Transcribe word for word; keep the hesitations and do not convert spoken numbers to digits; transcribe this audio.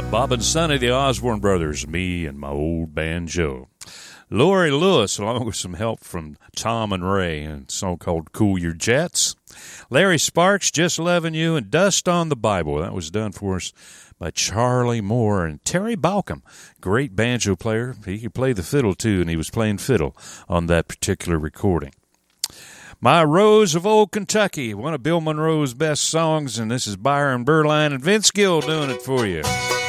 Bob and Sonny, the Osborne Brothers, me and my old banjo. Lori Lewis, along with some help from Tom and Ray, and a song called Cool Your Jets. Larry Sparks, Just Loving You, and Dust on the Bible. That was done for us by Charlie Moore and Terry Balcom. Great banjo player. He could play the fiddle, too, and he was playing fiddle on that particular recording. My Rose of Old Kentucky, one of Bill Monroe's best songs, and this is Byron Berline and Vince Gill doing it for you.